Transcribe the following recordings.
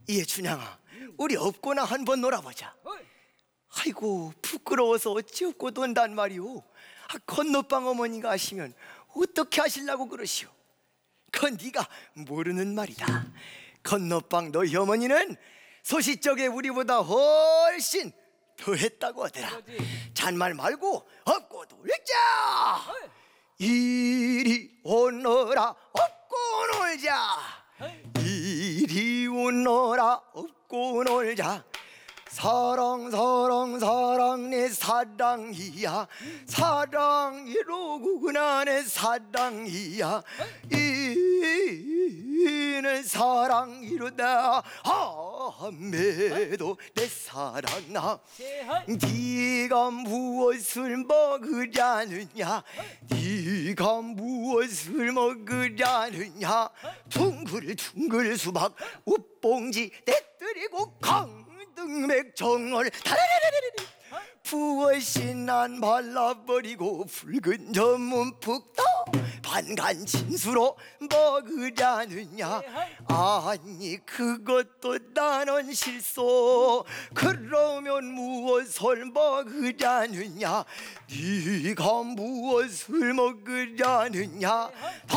예, 준양아, 우리 업고나 한번 놀아보자. 아이고, 부끄러워서 어찌 없고 논단 말이오. 건너방 어머니가 하시면 어떻게 하시려고 그러시오? 그건 네가 모르는 말이다. 건너방 너희 어머니는 소시적에 우리보다 훨씬 더 했다고 하더라. 잔말 말고 업고 놀자. 이리 오너라 업고 놀자. 이리 오너라 업고 놀자. 사랑 사랑 사랑 내 사랑이야. 사랑이로구나 내 사랑이야. 이는 사랑이로다. 아메도 내 사랑아. 네가 무엇을 먹으려느냐. 네가 무엇을 먹으려느냐. 둥글둥글 수박 웃봉지 떼뜨리고 강등맥정을 다라라라라라 부엇이 난 발라버리고 붉은 전문 푹떠 반간 진수로 먹으려느냐. 아니 그것도 나는 실소. 그러면 무엇을 먹으려느냐. 네가 무엇을 먹으려느냐.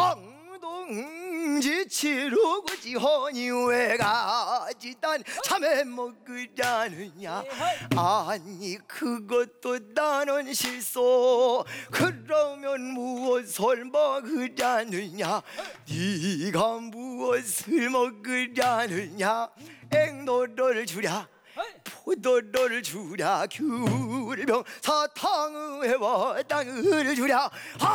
방동지 치르고지 허니 왜 가지단 참외 먹으려느냐. 아니 그것도 나는 실소. 그러면 무엇을 먹으려느냐. 네가 무엇을 먹으려느냐. 앵도를 주랴 포도를 주랴 귤병 사탕의 땅을 주랴.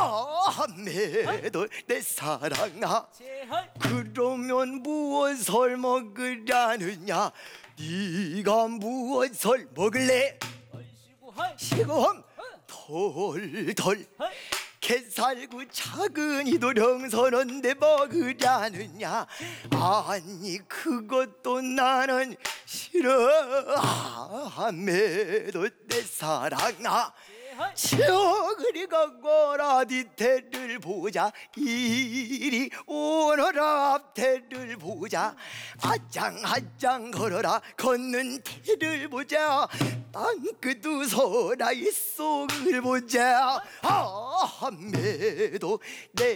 아메도 내 사랑아. 그러면 무엇을 먹으려느냐. 네가 무엇을 먹을래. 시금 털털 개살구 작은 이도령선언데 먹으려느냐. 아니 그것도 나는 싫어. 아메도 내 사랑아. 저그리 가거라 뒤태를 보자. 이리 오너라 앞태를 보자. 아짱아짱 걸어라 걷는 태를 보자. 땅끝 웃어라 이 속을 보자. 아메도 내